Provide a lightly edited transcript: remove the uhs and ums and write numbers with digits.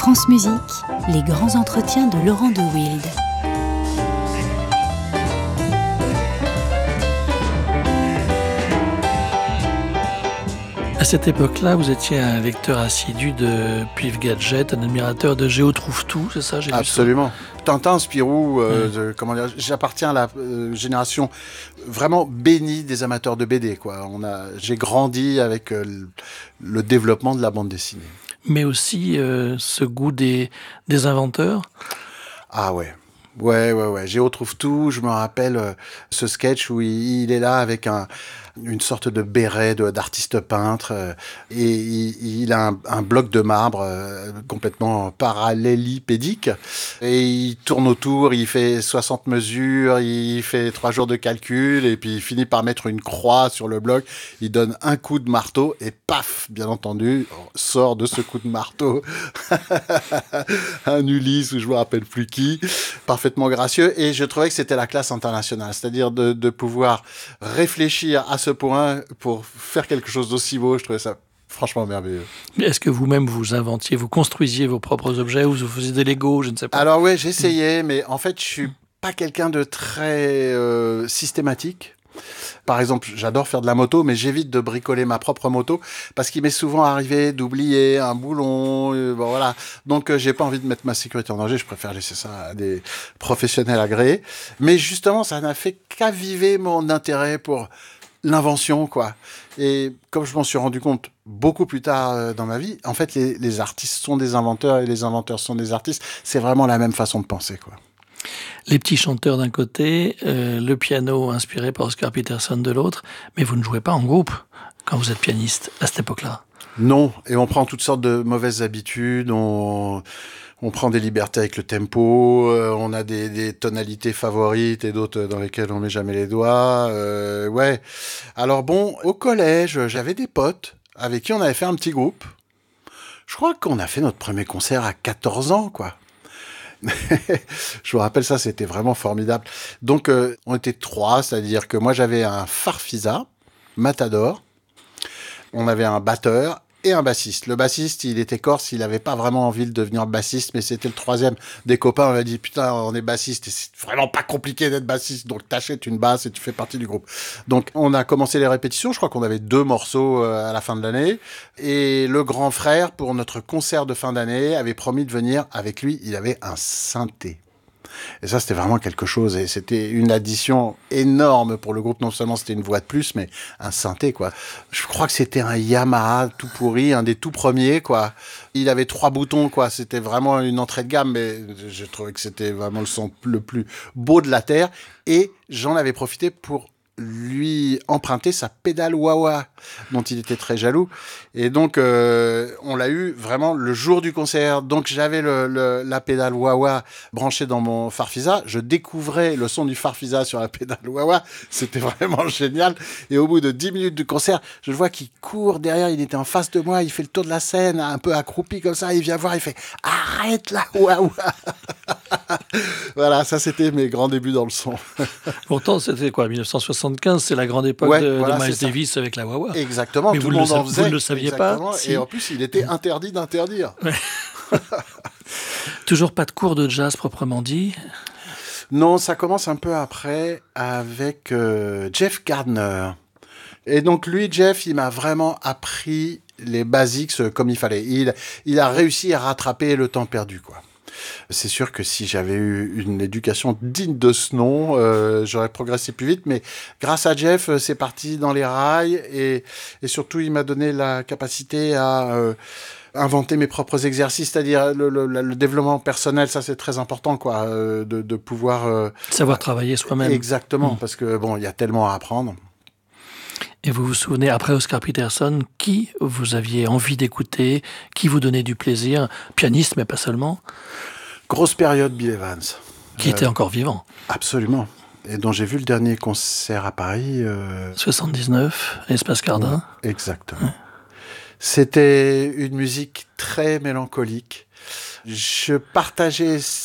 France Musique, les grands entretiens de Laurent de Wild. À cette époque-là, vous étiez un lecteur assidu de Pif Gadget, un admirateur de Géo trouve tout, c'est ça? Absolument. Tintin, Spirou, j'appartiens à la génération vraiment bénie des amateurs de BD, quoi. J'ai grandi avec le développement de la bande dessinée. Mais aussi ce goût des inventeurs. Ah ouais. Ouais. Géo trouve tout. Je me rappelle ce sketch où il est là avec une sorte de béret d'artiste peintre et il a un bloc de marbre complètement parallélipédique et il tourne autour, il fait 60 mesures, il fait 3 jours de calcul et puis il finit par mettre une croix sur le bloc, il donne un coup de marteau et paf, bien entendu, sort de ce coup de marteau un Ulysse ou je me rappelle plus qui, parfaitement gracieux, et je trouvais que c'était la classe internationale, c'est-à-dire de pouvoir réfléchir à ce point pour faire quelque chose d'aussi beau. Je trouvais ça franchement merveilleux. Est-ce que vous-même vous inventiez, vous construisiez vos propres objets ou vous faisiez des Legos, je ne sais pas? Alors ouais, j'essayais, mais en fait, je suis pas quelqu'un de très systématique. Par exemple, j'adore faire de la moto, mais j'évite de bricoler ma propre moto parce qu'il m'est souvent arrivé d'oublier un boulon. Bon, voilà. Donc, j'ai pas envie de mettre ma sécurité en danger. Je préfère laisser ça à des professionnels agréés. Mais justement, ça n'a fait qu'aviver mon intérêt pour l'invention, quoi. Et comme je m'en suis rendu compte beaucoup plus tard dans ma vie, en fait, les artistes sont des inventeurs et les inventeurs sont des artistes. C'est vraiment la même façon de penser, quoi. Les petits chanteurs d'un côté, le piano inspiré par Oscar Peterson de l'autre, mais vous ne jouez pas en groupe quand vous êtes pianiste à cette époque-là. Non, et on prend toutes sortes de mauvaises habitudes, on prend des libertés avec le tempo, on a des tonalités favorites et d'autres dans lesquelles on met jamais les doigts. Ouais. Alors bon, au collège, j'avais des potes avec qui on avait fait un petit groupe. Je crois qu'on a fait notre premier concert à 14 ans, quoi. Je vous rappelle ça, c'était vraiment formidable. Donc, on était 3, c'est-à-dire que moi, j'avais un farfisa, Matador, on avait un batteur et un bassiste. Le bassiste, il était corse, il n'avait pas vraiment envie de devenir bassiste, mais c'était le 3e des copains. On a dit, putain, on est bassiste et c'est vraiment pas compliqué d'être bassiste, donc t'achètes une basse et tu fais partie du groupe. Donc, on a commencé les répétitions, je crois qu'on avait 2 morceaux à la fin de l'année, et le grand frère, pour notre concert de fin d'année, avait promis de venir avec lui, il avait un synthé. Et ça, c'était vraiment quelque chose. Et c'était une addition énorme pour le groupe. Non seulement c'était une voix de plus, mais un synthé, quoi. Je crois que c'était un Yamaha tout pourri, un des tout premiers, quoi. Il avait 3 boutons, quoi. C'était vraiment une entrée de gamme, mais je trouvais que c'était vraiment le son le plus beau de la Terre. Et j'en avais profité pour lui emprunter sa pédale wah-wah dont il était très jaloux et donc on l'a eu vraiment le jour du concert. Donc j'avais la pédale wah-wah branchée dans mon farfisa, je découvrais le son du farfisa sur la pédale wah-wah, c'était vraiment génial. Et au bout de 10 minutes du concert, je le vois qu'il court derrière, il était en face de moi, il fait le tour de la scène un peu accroupi comme ça, il vient voir, il fait arrête là wah-wah. Voilà, ça c'était mes grands débuts dans le son. Pourtant, c'était quoi, 1975, c'est la grande époque de Miles Davis avec la wah-wah. Exactement, mais tout le monde en faisait. Vous ne le saviez pas si. Et en plus, il était interdit d'interdire. Ouais. Toujours pas de cours de jazz proprement dit? Non, ça commence un peu après avec Jeff Gardner. Et donc lui, Jeff, il m'a vraiment appris les basics comme il fallait. Il a réussi à rattraper le temps perdu, quoi. C'est sûr que si j'avais eu une éducation digne de ce nom, j'aurais progressé plus vite. Mais grâce à Jeff, c'est parti dans les rails. Et surtout, il m'a donné la capacité à inventer mes propres exercices, c'est-à-dire le développement personnel. Ça, c'est très important, quoi, de pouvoir... savoir travailler soi-même. Exactement, parce que bon, il y a tellement à apprendre. Et vous vous souvenez, après Oscar Peterson, qui vous aviez envie d'écouter, qui vous donnait du plaisir, pianiste, mais pas seulement? Grosse période, Bill Evans. Qui était encore vivant. Absolument. Et dont j'ai vu le dernier concert à Paris. 79, Espace Cardin. Exactement. Ouais. C'était une musique très mélancolique. Je partageais